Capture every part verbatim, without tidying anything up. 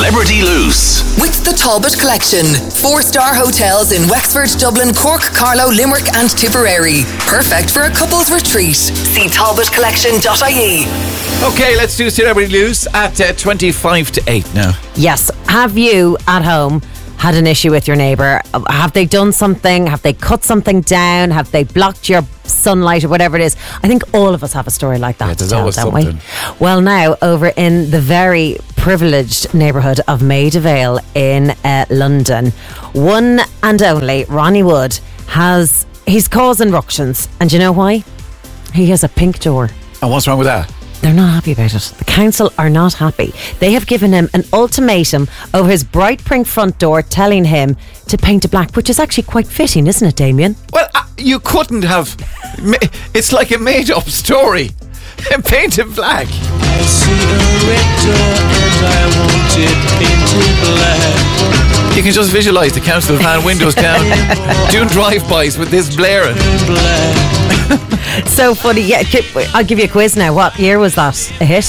Celebrity Loose. With the Talbot Collection. Four-star hotels in Wexford, Dublin, Cork, Carlow, Limerick and Tipperary. Perfect for a couple's retreat. See talbot collection dot I E. Okay, let's do Celebrity Loose at uh, twenty-five to eight now. Yes. Have you at home had an issue with your neighbour? Have they done something? Have they cut something down? Have they blocked your sunlight or whatever it is? I think all of us have a story like that. Yeah, there's to tell, always don't something. We? Well, now over in the very privileged neighbourhood of Maida Vale in uh, London, one and only Ronnie Wood has he's causing ructions, and do you know why? He has a pink door. And what's wrong with that? They're not happy about it. The council are not happy. They have given him an ultimatum over his bright pink front door, telling him to paint it black, which is actually quite fitting, isn't it, Damien? Well, uh, you couldn't have. Ma- it's like a made-up story. Paint it black. I see a red door and I want it painted black. You can just visualise the council van windows down, doing drive-bys with this blaring. So funny. Yeah, I'll give you a quiz now. What year was that a hit?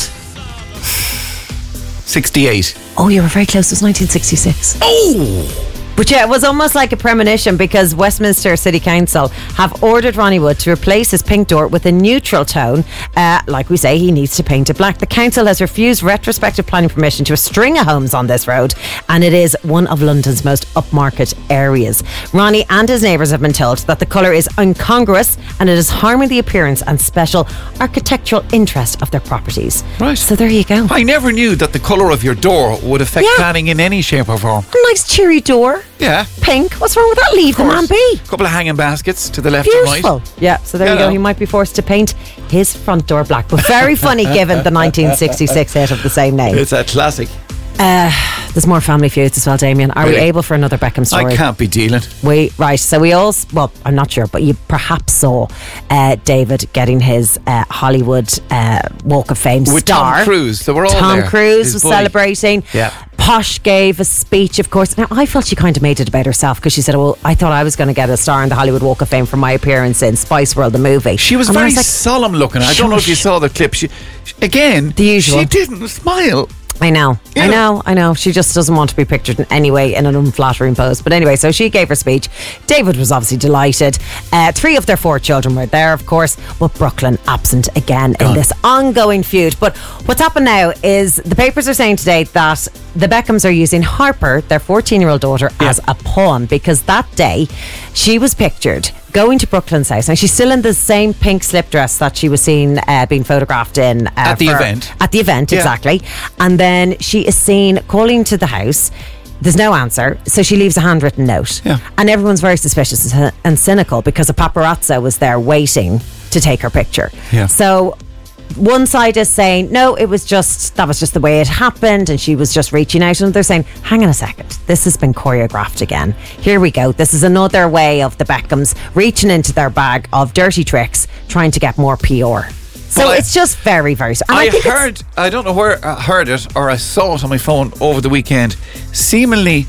sixty-eight. Oh, you were very close. It was nineteen sixty-six. Oh! But yeah, it was almost like a premonition, because Westminster City Council have ordered Ronnie Wood to replace his pink door with a neutral tone. Uh, like we say, he needs to paint it black. The council has refused retrospective planning permission to a string of homes on this road, and it is one of London's most upmarket areas. Ronnie and his neighbours have been told that the colour is incongruous and it is harming the appearance and special architectural interest of their properties. Right. So there you go. I never knew that the colour of your door would affect Yeah. planning in any shape or form. A nice cheery door. Yeah. Pink. What's wrong with that? Leave the man be. A couple of hanging baskets to the left Beautiful. and right. Yeah, so there You you go. know. He might be forced to paint his front door black, but very funny given the nineteen sixty-six hit of the same name. It's a classic. Uh, there's more family feuds as well, Damien. Are Really? we able for another Beckham story? I can't be dealing. We right. So we all. Well, I'm not sure, but you perhaps saw uh, David getting his uh, Hollywood uh, Walk of Fame With star. Tom Cruise. They were all Tom there. Cruise His was buddy. celebrating. Yeah. Posh gave a speech, of course. Now, I felt she kind of made it about herself, because she said, well, I thought I was going to get a star in the Hollywood Walk of Fame for my appearance in Spice World, the movie. She was And I very like, solemn looking. I don't know if you Shush. saw the clip. She, she- again, The usual. she didn't smile. I know, Yeah. I know, I know. She just doesn't want to be pictured in any way in an unflattering pose. But anyway, so she gave her speech. David was obviously delighted. Uh, three of their four children were there, of course, but Brooklyn absent again in Gone. this ongoing feud. But what's happened now is the papers are saying today that the Beckhams are using Harper, their fourteen-year-old daughter, as a pawn, because that day she was pictured going to Brooklyn's house. Now, she's still in the same pink slip dress that she was seen uh, being photographed in. Uh, At the for- event. At the event, Yeah. exactly. And then she is seen calling to the house. There's no answer, so she leaves a handwritten note. Yeah. And everyone's very suspicious and cynical, because a paparazzo was there waiting to take her picture. Yeah. So one side is saying, no, it was just, that was just the way it happened, and she was just reaching out. And they're saying, hang on a second, this has been choreographed again. Here we go. This is another way of the Beckhams reaching into their bag of dirty tricks, trying to get more P R. So Well, I- it's just very, very... And I, think it's- heard, I don't know where I heard it, or I saw it on my phone over the weekend. Seemingly,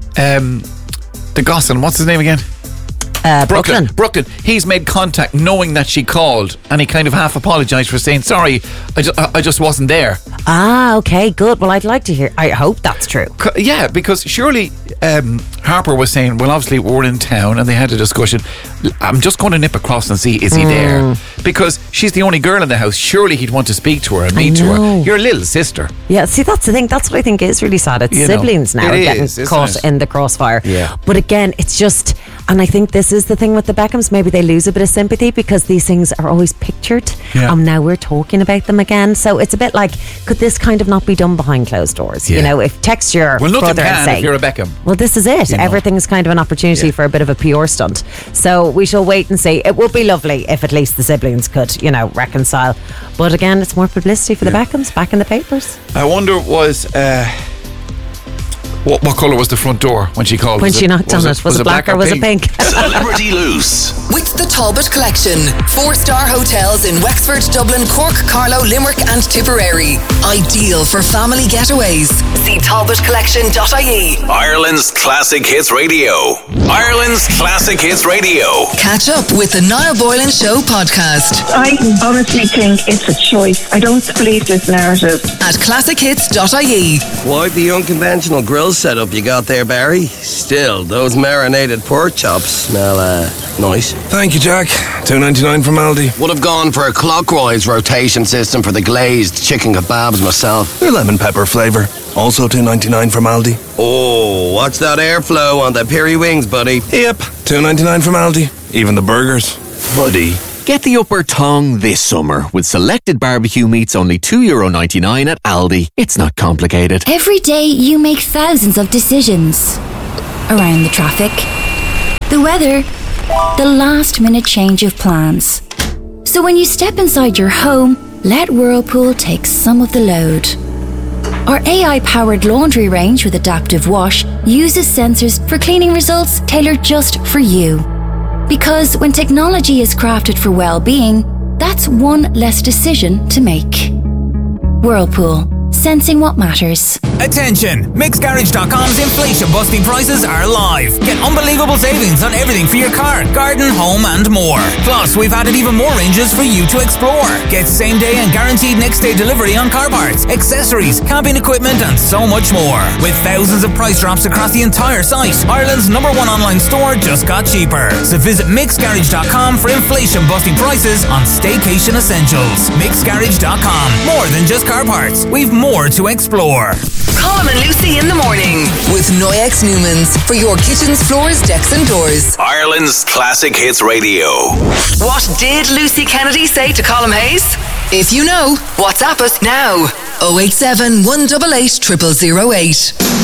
um, the Gosselin, what's his name again? Uh, Brooklyn. Brooklyn. Brooklyn. He's made contact knowing that she called, and he kind of half apologised for saying, sorry, I just, I just wasn't there. Ah, okay, good. Well, I'd like to hear. I hope that's true. Co- Yeah, because surely um, Harper was saying, well, obviously we're in town, and they had a discussion. L- I'm just going to nip across and see, is he there? Because she's the only girl in the house. Surely he'd want to speak to her and meet to know. her. Your little sister. Yeah, see, that's the thing. That's what I think is really sad. It's You know, siblings now it are is, getting isn't caught it? in the crossfire. Yeah. But again, it's just, and I think this is the thing with the Beckhams. Maybe they lose a bit of sympathy because these things are always pictured, Yeah. and now we're talking about them again. So it's a bit like, could this kind of not be done behind closed doors? You Yeah. know, if text your Well, nothing brother and can say, if you're a Beckham. well, this is it. You know. Everything is kind of an opportunity Yeah. for a bit of a P R stunt. So we shall wait and see. It would be lovely if at least the siblings could, you know, reconcile. But again, it's more publicity for the Beckhams back in the papers. I wonder, was uh, What, what colour was the front door when she called? When Was she it- knocked on it, was it black or was it pink? Celebrity Loose. With the Talbot Collection. Four-star hotels in Wexford, Dublin, Cork, Carlow, Limerick and Tipperary. Ideal for family getaways. See talbot collection dot I E. Ireland's Classic Hits Radio. Ireland's Classic Hits Radio. Catch up with the Niall Boylan Show podcast I honestly think it's a choice. I don't believe this narrative. at classic hits dot I E. Quite the unconventional grill setup you got there, Barry. Still, those marinated pork chops smell uh, nice. Thank you, Jack. two ninety-nine from Aldi. Would have gone for a clockwise rotation system for the glazed chicken kebabs myself. Their lemon pepper flavour. Also two ninety-nine from Aldi. Oh, what's that airflow on the peri wings, buddy? Yep, two ninety-nine from Aldi. Even the burgers. Buddy. Get the upper tongue this summer with selected barbecue meats only two euro ninety-nine at Aldi. It's not complicated. Every day you make thousands of decisions. Around the traffic, the weather, the last minute change of plans. So when you step inside your home, let Whirlpool take some of the load. Our A I-powered laundry range with adaptive wash uses sensors for cleaning results tailored just for you. Because when technology is crafted for well-being, that's one less decision to make. Whirlpool, sensing what matters. Attention! Mix Garage dot com's inflation-busting prices are live. Get unbelievable savings on everything for your car, garden, home and more. Plus, we've added even more ranges for you to explore. Get same-day and guaranteed next-day delivery on car parts, accessories, camping equipment and so much more. With thousands of price drops across the entire site, Ireland's number one online store just got cheaper. So visit Mix Garage dot com for inflation-busting prices on staycation essentials. Mix Garage dot com. More than just car parts. We've more to explore. Colm and Lucy in the morning with Noyex Newmans for your kitchens, floors, decks and doors. Ireland's Classic Hits Radio. What did Lucy Kennedy say to Colm Hayes? If you know, WhatsApp us now. oh eight seven, one eight eight, zero zero zero eight.